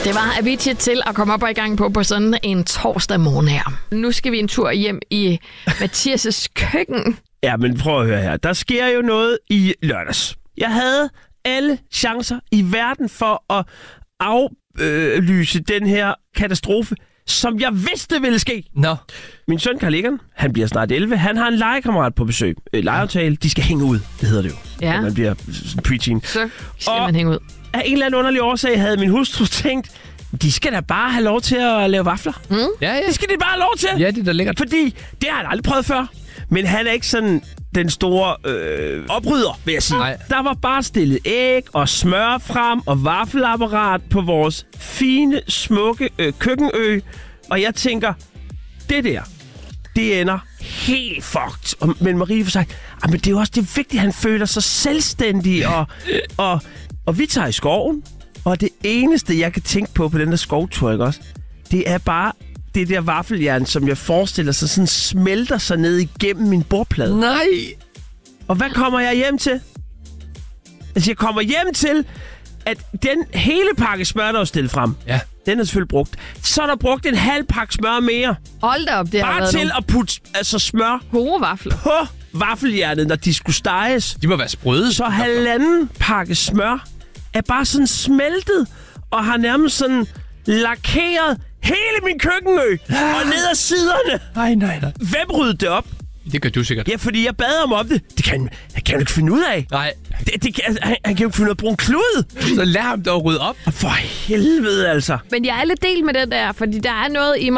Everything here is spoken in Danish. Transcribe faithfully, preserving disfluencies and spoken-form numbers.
Det var Avicii til at komme op og i gang på på sådan en torsdag morgen her. Nu skal vi en tur hjem i Mathias' køkken. Ja, men prøv at høre her. Der sker jo noget i lørdags. Jeg havde alle chancer i verden for at aflyse den her katastrofe, som jeg vidste ville ske. Nå. No. Min søn Carl Egon, han bliver snart elleve. Han har en legekammerat på besøg. Øh, legeaftale, de skal hænge ud. Det hedder det jo. Ja. Man bliver preteen. Så skal og man hænge ud. Af en eller anden underlig årsag havde min hustru tænkt, de skal da bare have lov til at lave vafler. Mm. Ja, ja. Det skal de bare have lov til. Ja, det er da lækkert. Fordi det har han aldrig prøvet før. Men han er ikke sådan den store øh, oprydder, vil jeg sige. Nej. Der var bare stillet æg og smør frem og vaffelapparat på vores fine, smukke øh, køkkenø. Og jeg tænker, det der, det ender helt fucked. Og, men Marie for sig, men det er jo også det vigtige, han føler sig selvstændig. Og, og, og vi tager i skoven. Og det eneste, jeg kan tænke på på den der skovtur, ikke også, det er bare det der vaffeljern, som jeg forestiller sig, sådan smelter sig ned igennem min bordplade. Nej! Og hvad kommer jeg hjem til? Altså, jeg kommer hjem til, at den hele pakke smør, der er stillet frem, Ja. den er selvfølgelig brugt. Så er der brugt en halv pakke smør mere. Hold da op, det har Bare været til nogle at putte altså, smør gode vafler. på vaffeljernet, når de skulle steges. De må være sprøde. Så halvanden pakke smør er bare sådan smeltet, og har nærmest sådan lakeret hele min køkkenø og ned ad siderne. Nej, nej, nej. Hvem ryddede det op? Det gør du sikkert. Ja, fordi jeg bad ham om det. Det kan han kan jo ikke finde ud af. Nej. Det, det kan, han, han kan jo ikke finde ud af at bruge en klud. Så lad ham dog rydde op. For helvede, altså. Men jeg er lidt del med den der, fordi der er noget i mig,